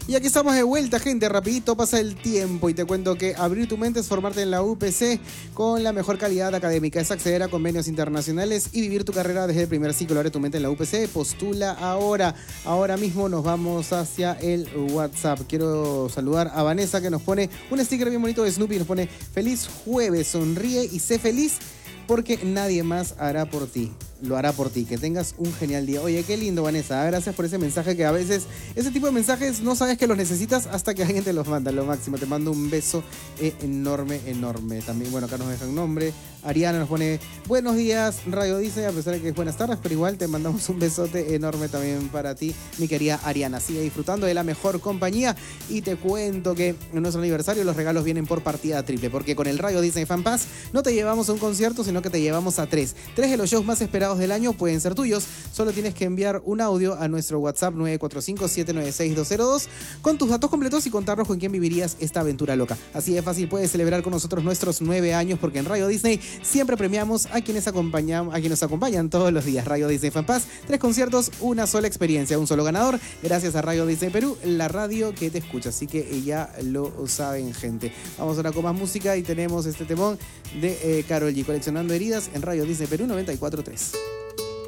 Y aquí estamos de vuelta, gente. Rapidito pasa el tiempo y te cuento que abrir tu mente es formarte en la UPC con la mejor calidad académica. Es acceder a convenios internacionales y vivir tu carrera desde el primer ciclo. Abre tu mente en la UPC. Postula ahora. Ahora mismo nos vamos hacia el WhatsApp. Quiero saludar a Vanessa, que nos pone un sticker bien bonito de Snoopy. Nos pone: feliz jueves, sonríe y sé feliz porque nadie más hará por ti. Lo hará por ti. Que tengas un genial día. Oye, qué lindo, Vanessa. Gracias por ese mensaje, que a veces ese tipo de mensajes no sabes que los necesitas hasta que alguien te los manda. Lo máximo. Te mando un beso enorme, enorme. También, bueno, acá nos deja un nombre. Ariana nos pone: buenos días, Radio Disney, a pesar de que es buenas tardes, pero igual te mandamos un besote enorme también para ti, mi querida Ariana. Sigue disfrutando de la mejor compañía y te cuento que en nuestro aniversario los regalos vienen por partida triple, porque con el Radio Disney Fan Pass no te llevamos a un concierto, sino que te llevamos a tres de los shows más esperados del año pueden ser tuyos. Solo tienes que enviar un audio a nuestro WhatsApp 945-796-202 con tus datos completos y contarnos con quién vivirías esta aventura loca. Así de fácil puedes celebrar con nosotros nuestros 9 años, porque en Radio Disney siempre premiamos a quienes nos acompañan todos los días. Radio Disney Fan Pass, 3 conciertos, una sola experiencia, un solo ganador, gracias a Radio Disney Perú, la radio que te escucha. Así que ya lo saben, gente. Vamos ahora con más música y tenemos este temón de Karol G, Coleccionando Heridas, en Radio Disney Perú 94.3.